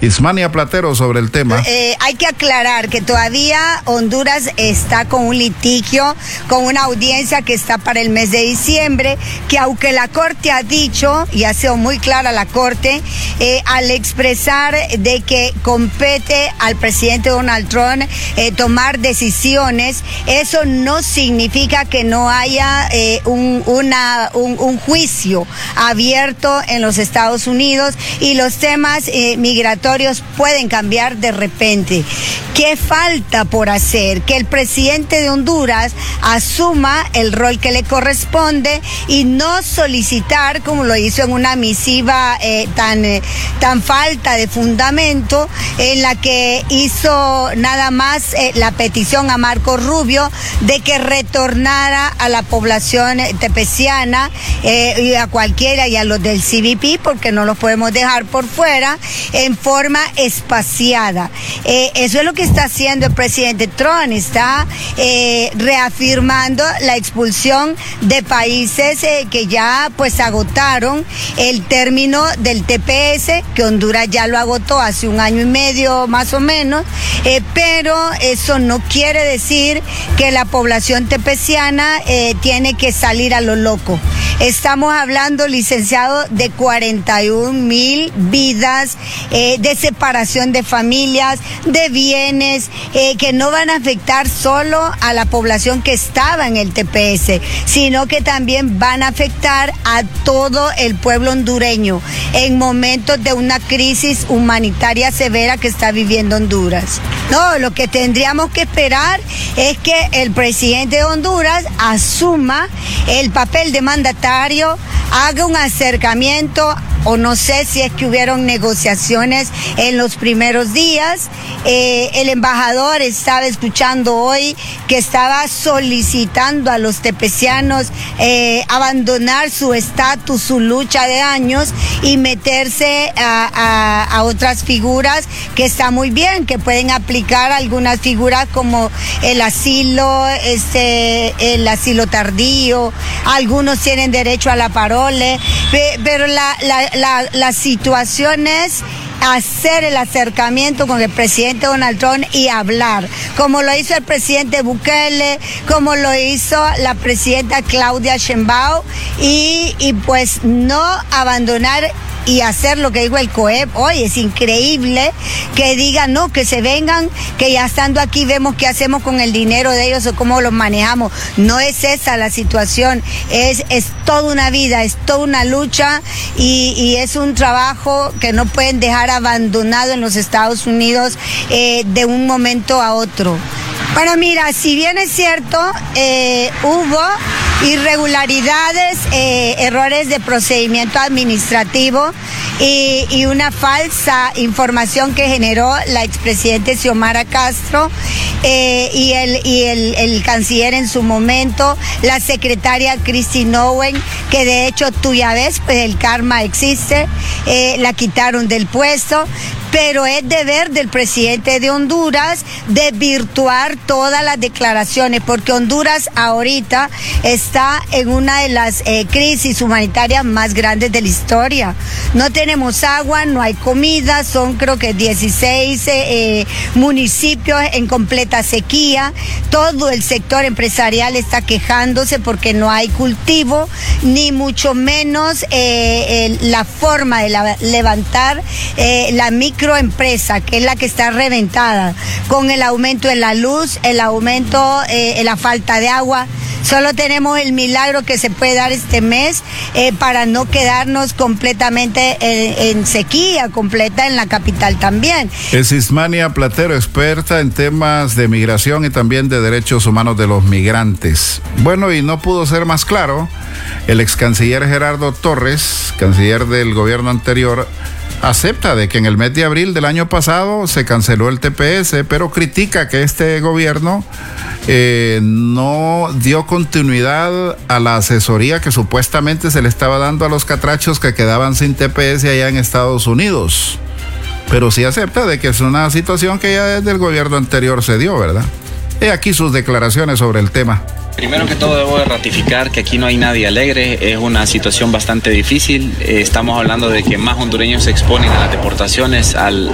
Ismania Platero, sobre el tema. Hay que aclarar que todavía Honduras está con un litigio, con una audiencia que está para el mes de diciembre, que aunque la Corte ha dicho, y ha sido muy clara la Corte, al expresar de que compete al presidente Donald Trump tomar decisiones, eso no significa que no haya un juicio abierto en los Estados Unidos, y los temas migratorios pueden cambiar de repente. ¿Qué falta por hacer? Que el presidente de Honduras asuma el rol que le corresponde y no solicitar, como lo hizo en una misiva tan falta de fundamento, en la que hizo nada más la petición a Marco Rubio de que retornara a la población tepeciana y a cualquiera, y a los del CBP, porque no los podemos dejar por fuera, en forma espaciada. Eso es lo que está haciendo el presidente Trump, está reafirmando la expulsión de países que ya pues agotaron el término del TPS, que Honduras ya lo agotó hace 1 año y medio más o menos, pero eso no quiere decir que la población tepeciana tiene que salir a lo loco. Estamos hablando, licenciado, de 41,000 vidas, de separación de familias, de bienes, que no van a afectar solo a la población que estaba en el TPS, sino que también van a afectar a todo el pueblo hondureño en momentos de una crisis humanitaria severa que está viviendo Honduras. No, lo que tendríamos que esperar es que el presidente de Honduras asuma el papel de mandatario, haga un acercamiento, o no sé si es que hubieron negociaciones en los primeros días. El embajador estaba escuchando hoy que estaba solicitando a los tepecianos abandonar su estatus, su lucha de años, y meterse a otras figuras, que está muy bien, que pueden aplicar algunas figuras como el asilo tardío, algunos tienen derecho a la parole, pero la situación es hacer el acercamiento con el presidente Donald Trump y hablar, como lo hizo el presidente Bukele, como lo hizo la presidenta Claudia Sheinbaum, y pues no abandonar y hacer lo que dijo el COEP. Hoy es increíble que digan, no, que se vengan, que ya estando aquí vemos qué hacemos con el dinero de ellos o cómo los manejamos. No es esa la situación, es toda una vida, es toda una lucha, y es un trabajo que no pueden dejar abandonado en los Estados Unidos de un momento a otro. Bueno, mira, si bien es cierto, hubo irregularidades, errores de procedimiento administrativo y una falsa información que generó la expresidente Xiomara Castro y el canciller en su momento, la secretaria Christine Owen, que de hecho tú ya ves, pues el karma existe, la quitaron del puesto. Pero es deber del presidente de Honduras desvirtuar todas las declaraciones, porque Honduras ahorita está en una de las crisis humanitarias más grandes de la historia. No tenemos agua, no hay comida, son creo que 16 municipios en completa sequía. Todo el sector empresarial está quejándose porque no hay cultivo, ni mucho menos la forma de levantar la microempresa, que es la que está reventada, con el aumento de la luz, el aumento en la falta de agua. Solo tenemos el milagro que se puede dar este mes para no quedarnos completamente en sequía completa en la capital también. Es Ismania Platero, experta en temas de migración y también de derechos humanos de los migrantes. Bueno, y no pudo ser más claro, el ex canciller Gerardo Torres, canciller del gobierno anterior, acepta de que en el mes de abril del año pasado se canceló el TPS, pero critica que este gobierno no dio continuidad a la asesoría que supuestamente se le estaba dando a los catrachos que quedaban sin TPS allá en Estados Unidos. Pero sí acepta de que es una situación que ya desde el gobierno anterior se dio, ¿verdad? He aquí sus declaraciones sobre el tema. Primero que todo debo de ratificar que aquí no hay nadie alegre, es una situación bastante difícil. Estamos hablando de que más hondureños se exponen a las deportaciones,